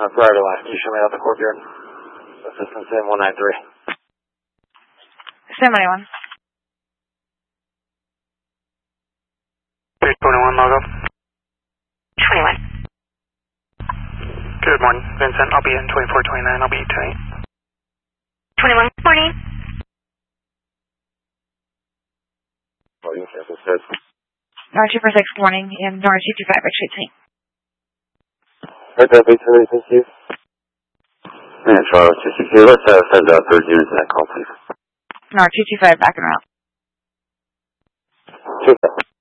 prior to last, you show me out the courtyard. Assistant Sam 193. Sam 91. 21, logo. 21. Good morning, Vincent. I'll be in 2429. I'll be tonight. 21. Morning. Morning, Kansas City. North 246, morning, and North 225, X Street. Right there, big tonight, thank you. And Charlotte 262, let's send out third units in that call, please. North 225, back and around. 2